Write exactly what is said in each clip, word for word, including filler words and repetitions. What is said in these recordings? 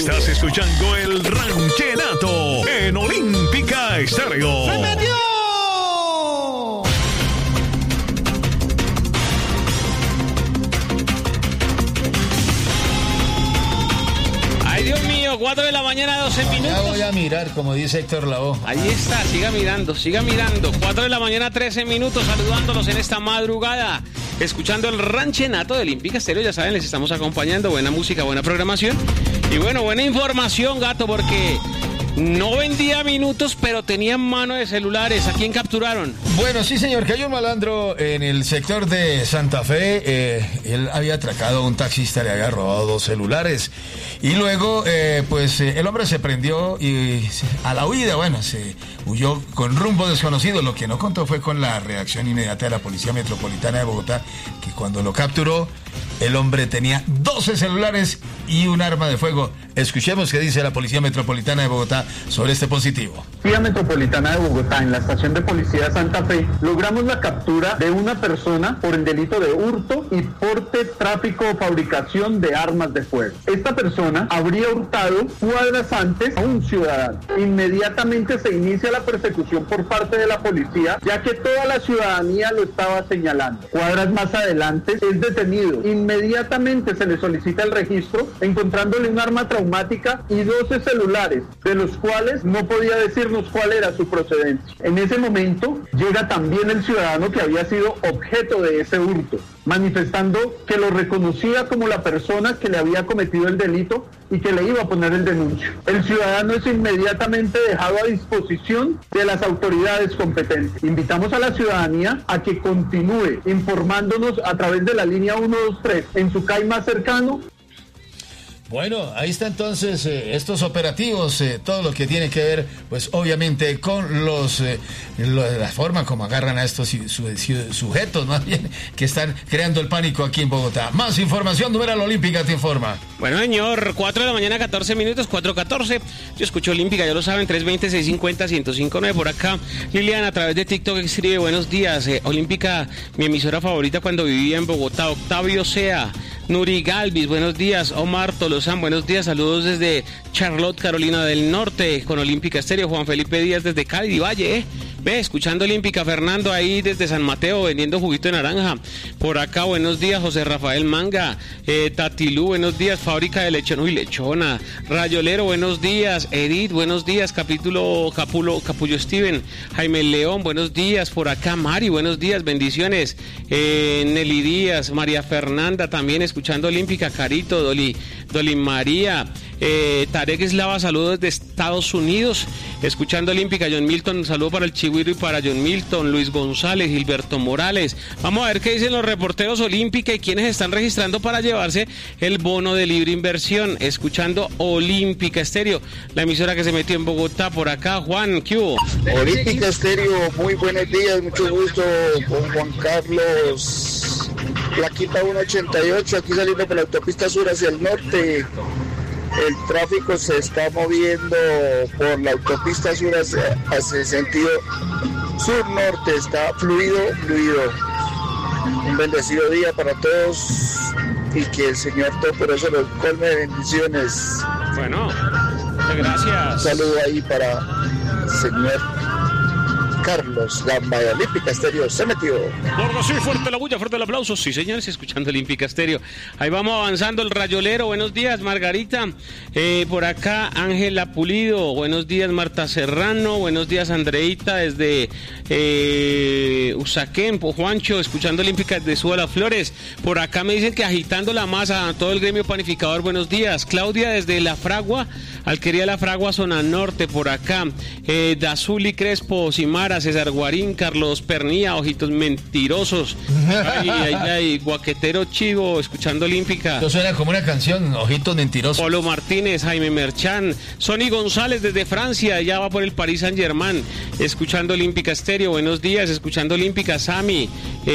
Estás escuchando el Ranchenato en Olímpica Estéreo. ¡Se metió! Ay, Dios mío, cuatro de la mañana, doce minutos. Ya voy a mirar, como dice Héctor Lavoe. Ahí está, siga mirando, siga mirando. cuatro de la mañana, trece minutos, saludándolos en esta madrugada. Escuchando el Ranchenato de Olímpica Estéreo, ya saben, les estamos acompañando. Buena música, buena programación. Y bueno, buena información, gato, porque no vendía minutos, pero tenía mano de celulares. ¿A quién capturaron? Bueno, sí, señor, que hay un malandro en el sector de Santa Fe. Eh, él había atracado a un taxista, le había robado dos celulares. Y luego, eh, pues, eh, el hombre se prendió y a la huida, bueno, se huyó con rumbo desconocido. Lo que no contó fue con la reacción inmediata de la Policía Metropolitana de Bogotá, que cuando lo capturó, el hombre tenía doce celulares y un arma de fuego. Escuchemos qué dice la Policía Metropolitana de Bogotá sobre este positivo. Policía Metropolitana de Bogotá, en la estación de policía Santa Fe, logramos la captura de una persona por el delito de hurto y porte, tráfico o fabricación de armas de fuego. Esta persona habría hurtado cuadras antes a un ciudadano. Inmediatamente se inicia la persecución por parte de la policía, ya que toda la ciudadanía lo estaba señalando. Cuadras más adelante es detenido. Inmediatamente se le solicita el registro, encontrándole un arma traumática y doce celulares, de los cuales no podía decirnos cuál era su procedencia. En ese momento llega también el ciudadano que había sido objeto de ese hurto, manifestando que lo reconocía como la persona que le había cometido el delito y que le iba a poner el denuncio. El ciudadano es inmediatamente dejado a disposición de las autoridades competentes. Invitamos a la ciudadanía a que continúe informándonos a través de la línea uno dos tres en su C A I más cercano. Bueno, ahí está entonces eh, estos operativos, eh, todo lo que tiene que ver, pues obviamente con los eh, lo, la forma como agarran a estos su, su, sujetos, más bien, que están creando el pánico aquí en Bogotá. Más información, Numeral Olímpica te informa. Bueno, señor, cuatro de la mañana, catorce minutos, cuatro catorce. Yo escucho Olímpica, ya lo saben, tres veinte, seiscientos cincuenta, ciento cinco nueve por acá. Liliana, a través de TikTok, escribe, buenos días. Eh, Olímpica, mi emisora favorita cuando vivía en Bogotá. Octavio Sea, Nuri Galvis, buenos días. Omar Tolosán, buenos días. Saludos desde Charlotte, Carolina del Norte, con Olímpica Estéreo. Juan Felipe Díaz desde Cali Valle, ¿eh? Ve, escuchando Olímpica. Fernando ahí desde San Mateo vendiendo juguito de naranja. Por acá, buenos días. José Rafael Manga, eh, Tatilú, buenos días. Fábrica de lechón, uy, lechona. Rayolero, buenos días. Edith, buenos días. Capítulo Capulo, Capullo Steven. Jaime León, buenos días. Por acá, Mari, buenos días. Bendiciones. Eh, Nelly Díaz, María Fernanda también escuchando Olímpica. Carito, Doli, Doli María. Eh, Tarek Eslava, saludos desde Estados Unidos, escuchando Olímpica. John Milton, un saludo para el Chihuiro y para John Milton. Luis González, Gilberto Morales. Vamos a ver qué dicen los reporteros Olímpica y quiénes están registrando para llevarse el bono de libre inversión. Escuchando Olímpica Estéreo, la emisora que se metió en Bogotá. Por acá, Juan, ¿qué hubo? Olímpica Estéreo, muy buenos días, mucho gusto con Juan Carlos. Plaquita ciento ochenta y ocho, aquí saliendo por la autopista sur hacia el norte. El tráfico se está moviendo por la autopista sur hacia, hacia el sentido sur-norte, está fluido, fluido. Un bendecido día para todos y que el Señor Todopoderoso los colme de bendiciones. Bueno, muchas gracias. Un saludo ahí para el Señor Carlos Gamba de Olímpica Estéreo, se metió. Gordo, sí, fuerte la bulla, fuerte el aplauso. Sí, señores, escuchando Olímpica Estéreo. Ahí vamos avanzando, el Rayolero. Buenos días, Margarita. Eh, por acá, Ángela Pulido. Buenos días, Marta Serrano. Buenos días, Andreita, desde eh, Usaquén. Juancho, escuchando Olímpica desde Suba las Flores. Por acá me dicen que agitando la masa a todo el gremio panificador. Buenos días. Claudia, desde La Fragua, Alquería La Fragua, zona norte. Por acá, eh, Dazuli Crespo, Simara, César Guarín, Carlos Pernía, Ojitos Mentirosos. Ay, ay, ay, Guaquetero Chivo, escuchando Olímpica. Eso suena como una canción, Ojitos Mentirosos. Polo Martínez, Jaime Merchán, Sonny González desde Francia, ya va por el París Saint Germain, escuchando Olímpica Estéreo. Buenos días, escuchando Olímpica. Sami,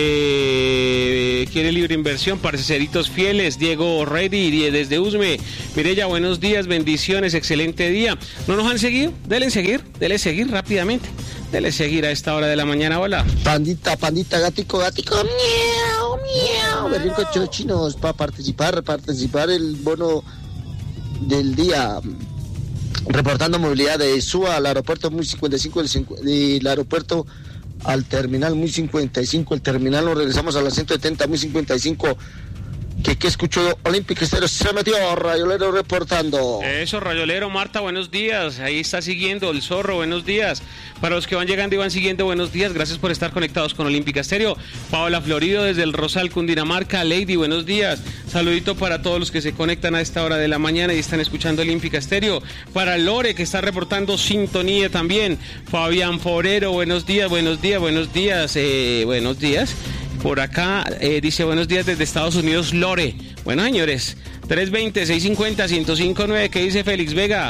eh, quiere libre inversión, parceritos fieles. Diego Reddy desde Usme. Mireya, buenos días, bendiciones, excelente día. ¿No nos han seguido? Denle seguir, denle seguir rápidamente. Dele seguir a esta hora de la mañana. Hola. Pandita, pandita, gatico, gatico. Miau, miau. Berrinco chochinos para participar, participar el bono del día, reportando movilidad de Suba al aeropuerto muy cincuenta y cinco, del aeropuerto al terminal muy cincuenta y cinco, el terminal lo regresamos a la ciento setenta muy cincuenta y cinco. Que, que escuchó Olímpica Estéreo, se metió Rayolero reportando. Eso, Rayolero, Marta, buenos días. Ahí está siguiendo el Zorro, buenos días. Para los que van llegando y van siguiendo, buenos días. Gracias por estar conectados con Olímpica Estéreo. Paola Florido desde el Rosal, Cundinamarca. Lady, buenos días. Saludito para todos los que se conectan a esta hora de la mañana y están escuchando Olímpica Estéreo. Para Lore, que está reportando sintonía también. Fabián Forero, buenos días, buenos días, buenos días, eh, buenos días. Por acá eh, dice buenos días desde Estados Unidos, Lore. Bueno, señores, tres veinte, seiscientos cincuenta, ciento cinco nueve, ¿qué dice Félix Vega?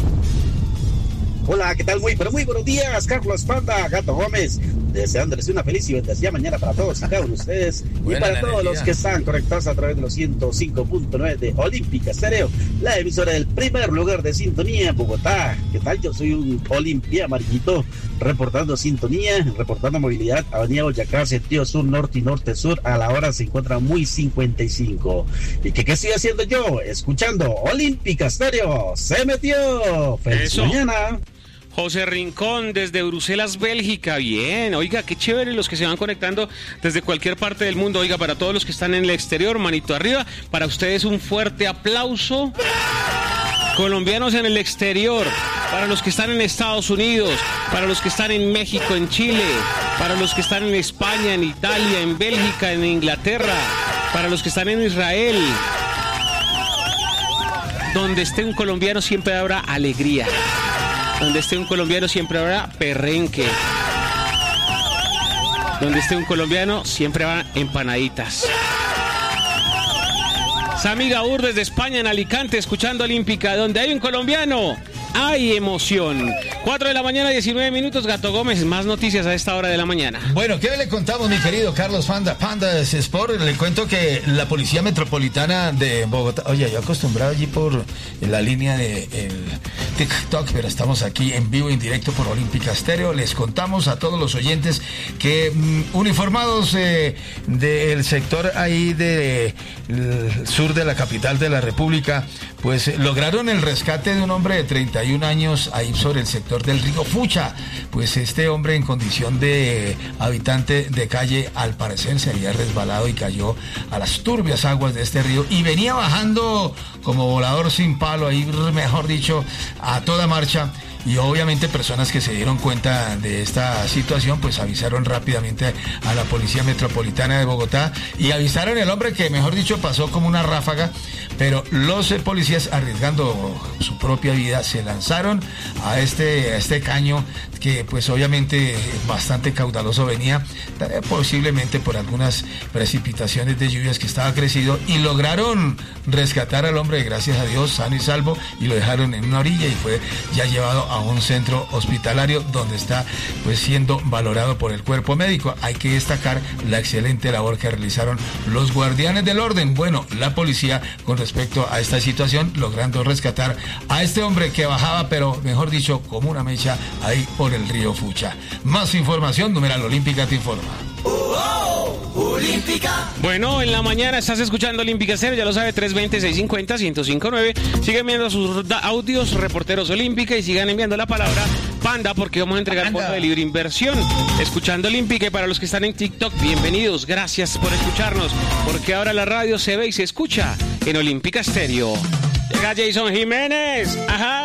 Hola, ¿qué tal? Muy, pero muy buenos días, Carlos Panda, Gato Gómez, deseándoles una feliz y bendecida mañana para todos y cada uno de ustedes. Buena y para todos energía. Los que están conectados a través de los ciento cinco punto nueve de Olímpica Estéreo, la emisora del primer lugar de sintonía en Bogotá. ¿Qué tal? Yo soy un Olimpia amarillito, reportando sintonía, reportando movilidad, Avenida Boyacá, sentido sur, norte y norte-sur, a la hora se encuentra muy cincuenta y cinco. ¿Y qué, qué estoy haciendo yo? Escuchando Olímpica Estéreo, se metió. ¡Feliz Eso. Mañana! José Rincón desde Bruselas, Bélgica. Bien, oiga, qué chévere los que se van conectando desde cualquier parte del mundo. Oiga, para todos los que están en el exterior, manito arriba, para ustedes un fuerte aplauso. Colombianos en el exterior, para los que están en Estados Unidos, para los que están en México, en Chile, para los que están en España, en Italia, en Bélgica, en Inglaterra, para los que están en Israel. Donde esté un colombiano siempre habrá alegría. Donde esté un colombiano siempre habrá perrenque. Donde esté un colombiano siempre habrá empanaditas. Sami Gaur desde España, en Alicante, escuchando Olímpica. Donde hay un colombiano, hay emoción. cuatro de la mañana, diecinueve minutos. Gato Gómez, más noticias a esta hora de la mañana. Bueno, ¿qué le contamos, mi querido Carlos Panda? Panda Sport, le cuento que la Policía Metropolitana de Bogotá... Oye, yo acostumbrado allí por la línea de el TikTok, pero estamos aquí en vivo, en directo por Olímpica Estéreo. Les contamos a todos los oyentes que um, uniformados eh, del sector ahí del de, sur de la capital de la República, pues eh, lograron el rescate de un hombre de treinta y un años ahí sobre el sector del río Fucha. Pues este hombre, en condición de habitante de calle, al parecer se había resbalado y cayó a las turbias aguas de este río y venía bajando como volador sin palo, ahí mejor dicho, a toda marcha. Y obviamente personas que se dieron cuenta de esta situación pues avisaron rápidamente a la Policía Metropolitana de Bogotá y avisaron al hombre que, mejor dicho, pasó como una ráfaga, pero los eh, policías, arriesgando su propia vida, se lanzaron a este, a este caño que pues obviamente bastante caudaloso venía, eh, posiblemente por algunas precipitaciones de lluvias que estaba crecido, y lograron rescatar al hombre, gracias a Dios, sano y salvo, y lo dejaron en una orilla y fue ya llevado a un centro hospitalario donde está pues siendo valorado por el cuerpo médico. Hay que destacar la excelente labor que realizaron los guardianes del orden, bueno, la policía, con respecto a esta situación, logrando rescatar a este hombre que bajaba, pero mejor dicho, como una mecha ahí por el río Fucha. Más información, numeral Olímpica te informa. Oh, oh, Olímpica. Bueno, en la mañana estás escuchando Olímpica Cero, ya lo sabe, tres veinte, seiscientos cincuenta, ciento cinco nueve. Sigan enviando sus audios, reporteros Olímpica, y sigan enviando la palabra Panda, porque vamos a entregar fondo de libre inversión. Escuchando Olímpica, y para los que están en TikTok, bienvenidos, gracias por escucharnos, porque ahora la radio se ve y se escucha en Olímpica Estéreo. Llega Jason Jiménez, ajá.